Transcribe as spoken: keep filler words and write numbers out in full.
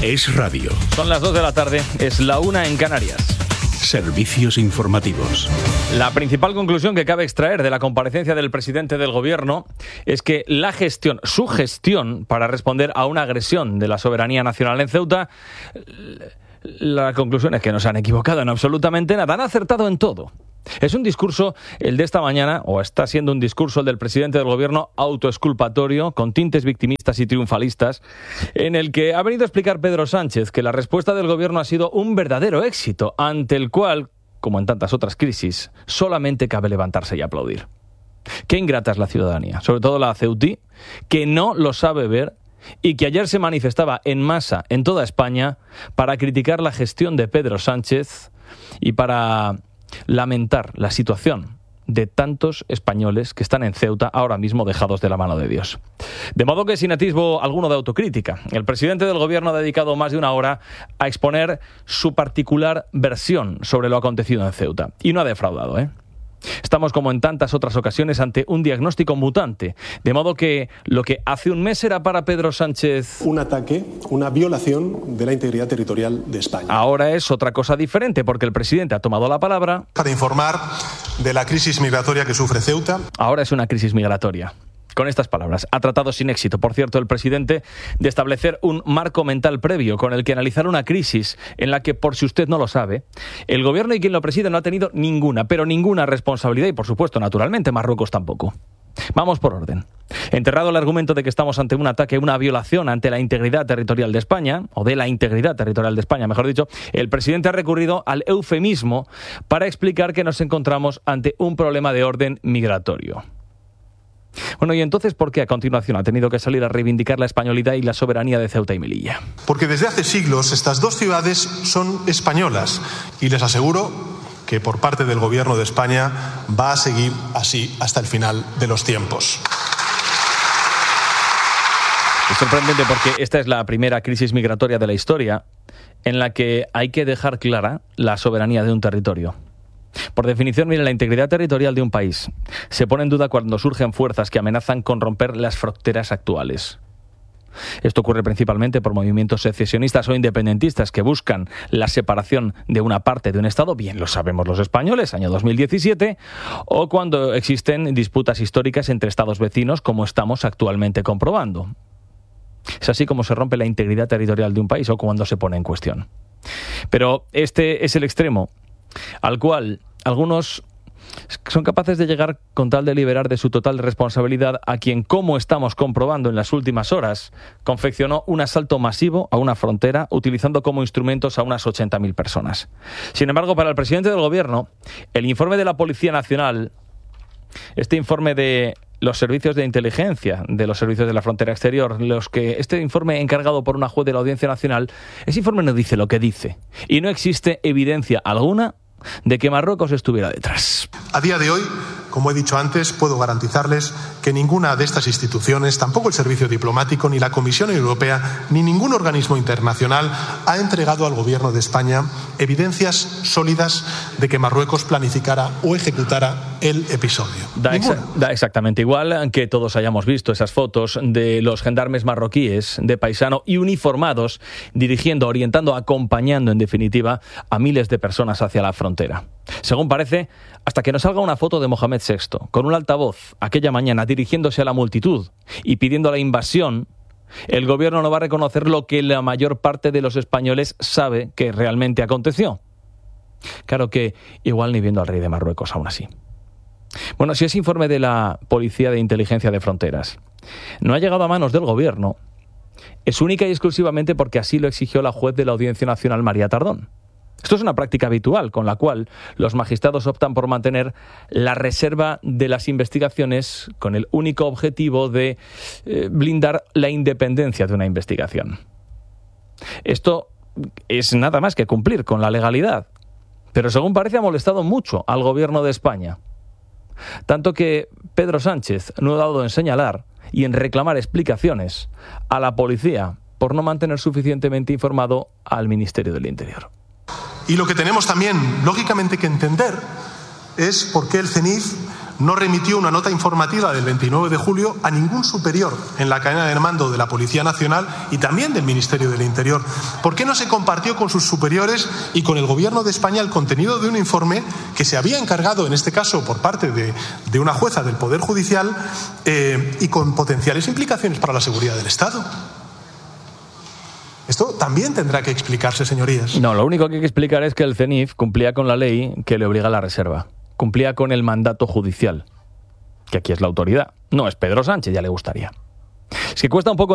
Es radio. Son las dos de la tarde, es la una en Canarias. Servicios informativos. La principal conclusión que cabe extraer de la comparecencia del presidente del gobierno es que la gestión, su gestión para responder a una agresión de la soberanía nacional en Ceuta, la conclusión es que no se han equivocado en absolutamente nada, han acertado en todo. Es un discurso, el de esta mañana, o está siendo un discurso el del presidente del gobierno autoexculpatorio, con tintes victimistas y triunfalistas, en el que ha venido a explicar Pedro Sánchez que la respuesta del gobierno ha sido un verdadero éxito, ante el cual, como en tantas otras crisis, solamente cabe levantarse y aplaudir. Qué ingrata es la ciudadanía, sobre todo la ceutí, que no lo sabe ver y que ayer se manifestaba en masa en toda España para criticar la gestión de Pedro Sánchez y para lamentar la situación de tantos españoles que están en Ceuta ahora mismo dejados de la mano de Dios. De modo que sin atisbo alguno de autocrítica, el presidente del gobierno ha dedicado más de una hora a exponer su particular versión sobre lo acontecido en Ceuta. Y no ha defraudado, ¿eh? Estamos, como en tantas otras ocasiones, ante un diagnóstico mutante, de modo que lo que hace un mes era para Pedro Sánchez un ataque, una violación de la integridad territorial de España. Ahora es otra cosa diferente, porque el presidente ha tomado la palabra para informar de la crisis migratoria que sufre Ceuta. Ahora es una crisis migratoria. Con estas palabras, ha tratado sin éxito, por cierto, el presidente, de establecer un marco mental previo con el que analizar una crisis en la que, por si usted no lo sabe, el gobierno y quien lo preside no ha tenido ninguna, pero ninguna responsabilidad y, por supuesto, naturalmente, Marruecos tampoco. Vamos por orden. Enterrado el argumento de que estamos ante un ataque, una violación ante la integridad territorial de España, o de la integridad territorial de España, mejor dicho, el presidente ha recurrido al eufemismo para explicar que nos encontramos ante un problema de orden migratorio. Bueno, ¿y entonces por qué a continuación ha tenido que salir a reivindicar la españolidad y la soberanía de Ceuta y Melilla? Porque desde hace siglos estas dos ciudades son españolas y les aseguro que por parte del gobierno de España va a seguir así hasta el final de los tiempos. Es sorprendente porque esta es la primera crisis migratoria de la historia en la que hay que dejar clara la soberanía de un territorio. Por definición, miren, la integridad territorial de un país se pone en duda cuando surgen fuerzas que amenazan con romper las fronteras actuales. Esto ocurre principalmente por movimientos secesionistas o independentistas que buscan la separación de una parte de un Estado, bien lo sabemos los españoles, año dos mil diecisiete, o cuando existen disputas históricas entre Estados vecinos, como estamos actualmente comprobando. Es así como se rompe la integridad territorial de un país o cuando se pone en cuestión. Pero este es el extremo al cual algunos son capaces de llegar con tal de liberar de su total responsabilidad a quien, como estamos comprobando en las últimas horas, confeccionó un asalto masivo a una frontera utilizando como instrumentos a unas ochenta mil personas. Sin embargo, para el presidente del gobierno, el informe de la Policía Nacional, este informe de los servicios de inteligencia de los servicios de la frontera exterior, los que este informe encargado por una juez de la Audiencia Nacional, ese informe no dice lo que dice y no existe evidencia alguna de que Marruecos estuviera detrás. A día de hoy, como he dicho antes, puedo garantizarles que ninguna de estas instituciones, tampoco el Servicio Diplomático, ni la Comisión Europea, ni ningún organismo internacional ha entregado al Gobierno de España evidencias sólidas de que Marruecos planificara o ejecutara el episodio. Da, exa- da exactamente igual que todos hayamos visto esas fotos de los gendarmes marroquíes de paisano y uniformados dirigiendo, orientando, acompañando, en definitiva, a miles de personas hacia la frontera. Según parece, hasta que nos salga una foto de Mohamed sexto, con un altavoz aquella mañana dirigiéndose a la multitud y pidiendo la invasión, el gobierno no va a reconocer lo que la mayor parte de los españoles sabe que realmente aconteció. Claro que igual ni viendo al rey de Marruecos aún así. Bueno, si ese informe de la Policía de Inteligencia de Fronteras no ha llegado a manos del gobierno, es única y exclusivamente porque así lo exigió la juez de la Audiencia Nacional, María Tardón. Esto es una práctica habitual con la cual los magistrados optan por mantener la reserva de las investigaciones con el único objetivo de eh, blindar la independencia de una investigación. Esto es nada más que cumplir con la legalidad, pero según parece ha molestado mucho al gobierno de España. Tanto que Pedro Sánchez no ha dado en señalar y en reclamar explicaciones a la policía por no mantener suficientemente informado al Ministerio del Interior. Y lo que tenemos también, lógicamente, que entender es por qué el CENIF no remitió una nota informativa del veintinueve de julio a ningún superior en la cadena de mando de la Policía Nacional y también del Ministerio del Interior? ¿Por qué no se compartió con sus superiores y con el Gobierno de España el contenido de un informe que se había encargado, en este caso por parte de, de una jueza del Poder Judicial eh, y con potenciales implicaciones para la seguridad del Estado? Esto también tendrá que explicarse, señorías. No, lo único que hay que explicar es que el C E N I F cumplía con la ley que le obliga a la reserva. Cumplía con el mandato judicial, que aquí es la autoridad. No es Pedro Sánchez, ya le gustaría. Es que cuesta un poco